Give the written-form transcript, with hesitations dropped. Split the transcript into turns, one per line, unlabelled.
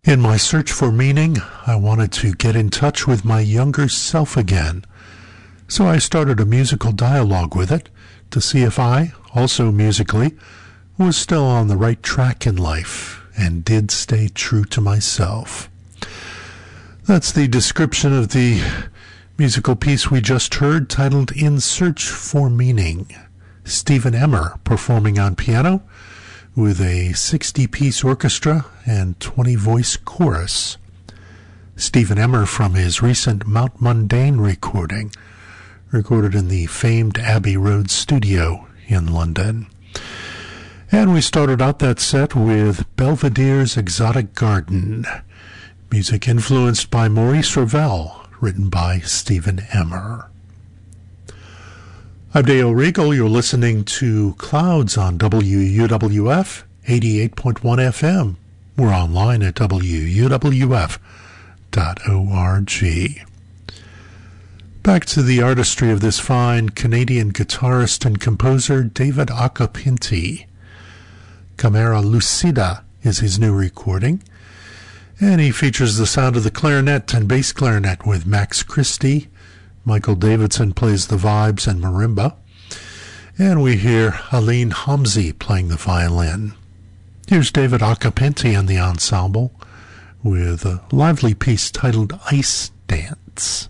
In my search for meaning, I wanted to get in touch with my younger self again. So I started a musical dialogue with it to see if I, also musically, was still on the right track in life and did stay true to myself. That's the description of the musical piece we just heard, titled In Search for Meaning. Stephen Emmer performing on piano with a 60-piece orchestra and 20-voice chorus. Stephen Emmer from his recent Mount Mundane recording, recorded in the famed Abbey Road studio in London. And we started out that set with Belvedere's Exotic Garden, music influenced by Maurice Ravel, written by Stephen Emmer. I'm Dale Regal. You're listening to Clouds on WUWF 88.1 FM. We're online at WUWF.org. Back to the artistry of this fine Canadian guitarist and composer, David Occhipinti. Camera Lucida is his new recording, and he features the sound of the clarinet and bass clarinet with Max Christie. Michael Davidson plays the vibes and marimba, and we hear Aline Hamzy playing the violin. Here's David Occhipinti and the ensemble with a lively piece titled Ice Dance.